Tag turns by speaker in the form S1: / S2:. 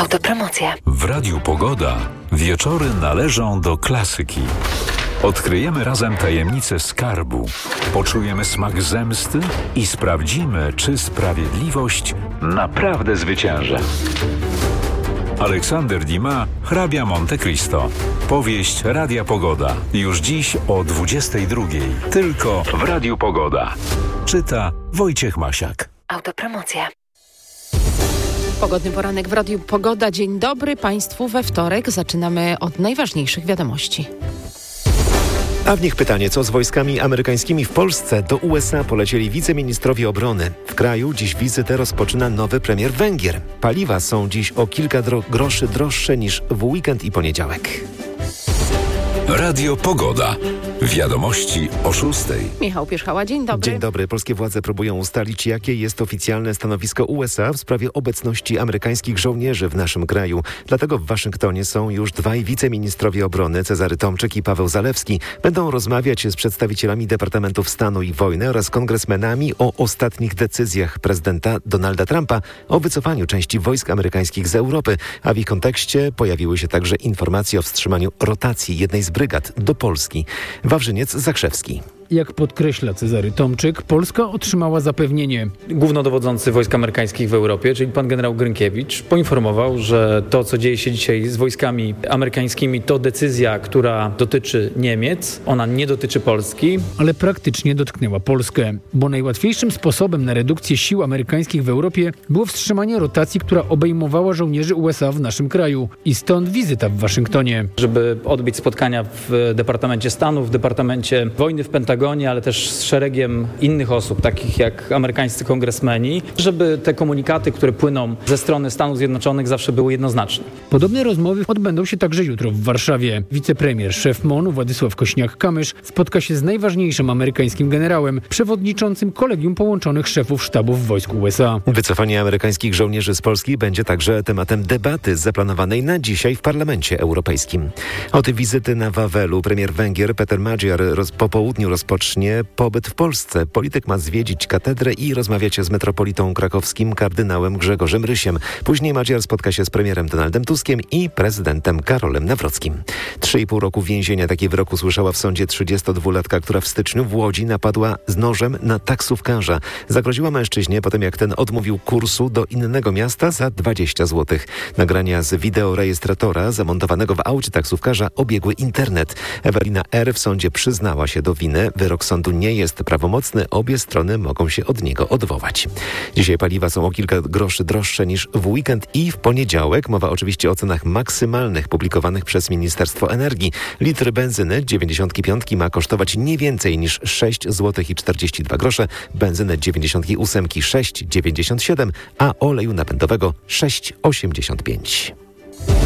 S1: Autopromocja.
S2: W Radiu Pogoda wieczory należą do klasyki. Odkryjemy razem tajemnicę skarbu, poczujemy smak zemsty i sprawdzimy, czy sprawiedliwość naprawdę zwycięży. Aleksander Dumas, Hrabia Monte Cristo. Powieść Radia Pogoda. Już dziś o 22:00. Tylko w Radiu Pogoda. Czyta Wojciech Masiak.
S1: Autopromocja.
S3: Pogodny poranek w Radiu Pogoda. Dzień dobry Państwu we wtorek. Zaczynamy od najważniejszych wiadomości.
S4: A w nich pytanie, co z wojskami amerykańskimi w Polsce? Do USA polecieli wiceministrowie obrony. W kraju dziś wizytę rozpoczyna nowy premier Węgier. Paliwa są dziś o kilka groszy droższe niż w weekend i poniedziałek.
S2: Radio Pogoda. Wiadomości o 6:00.
S3: Michał Pierzchała, dzień dobry.
S4: Dzień dobry. Polskie władze próbują ustalić, jakie jest oficjalne stanowisko USA w sprawie obecności amerykańskich żołnierzy w naszym kraju. Dlatego w Waszyngtonie są już dwaj wiceministrowie obrony, Cezary Tomczyk i Paweł Zalewski. Będą rozmawiać z przedstawicielami Departamentów Stanu i Wojny oraz kongresmenami o ostatnich decyzjach prezydenta Donalda Trumpa o wycofaniu części wojsk amerykańskich z Europy. A w ich kontekście pojawiły się także informacje o wstrzymaniu rotacji jednej z brygad do Polski. Wawrzyniec Zakrzewski.
S5: Jak podkreśla Cezary Tomczyk, Polska otrzymała zapewnienie.
S6: Głównodowodzący wojsk amerykańskich w Europie, czyli pan generał Grynkiewicz, poinformował, że to, co dzieje się dzisiaj z wojskami amerykańskimi, to decyzja, która dotyczy Niemiec. Ona nie dotyczy Polski.
S5: Ale praktycznie dotknęła Polskę, bo najłatwiejszym sposobem na redukcję sił amerykańskich w Europie było wstrzymanie rotacji, która obejmowała żołnierzy USA w naszym kraju. I stąd wizyta w Waszyngtonie.
S6: Żeby odbyć spotkania w Departamencie Stanu, w Departamencie Wojny w Pentagonie, ale też z szeregiem innych osób, takich jak amerykańscy kongresmeni, żeby te komunikaty, które płyną ze strony Stanów Zjednoczonych, zawsze były jednoznaczne.
S5: Podobne rozmowy odbędą się także jutro w Warszawie. Wicepremier, szef MON-u Władysław Kośniak-Kamysz spotka się z najważniejszym amerykańskim generałem, przewodniczącym Kolegium Połączonych Szefów Sztabów Wojsk USA.
S4: Wycofanie amerykańskich żołnierzy z Polski będzie także tematem debaty zaplanowanej na dzisiaj w Parlamencie Europejskim. Od wizyty na Wawelu premier Węgier Peter Magyar po południu rozpocznie pobyt w Polsce. Polityk ma zwiedzić katedrę i rozmawiać z metropolitą krakowskim kardynałem Grzegorzem Rysiem. Później Magyar spotka się z premierem Donaldem Tuskiem i prezydentem Karolem Nawrockim. 3,5 roku więzienia taki wyrok usłyszała w sądzie 32-latka, która w styczniu w Łodzi napadła z nożem na taksówkarza. Zagroziła mężczyźnie po tym, jak ten odmówił kursu do innego miasta za 20 zł. Nagrania z wideorejestratora zamontowanego w aucie taksówkarza obiegły internet. Ewelina R. w sądzie przyznała się do winy. Wyrok sądu nie jest prawomocny, obie strony mogą się od niego odwołać. Dzisiaj paliwa są o kilka groszy droższe niż w weekend i w poniedziałek. Mowa oczywiście o cenach maksymalnych publikowanych przez Ministerstwo Energii. Litr benzyny 95 ma kosztować nie więcej niż 6,42 zł, benzyny 98 6,97, a oleju napędowego 6,85.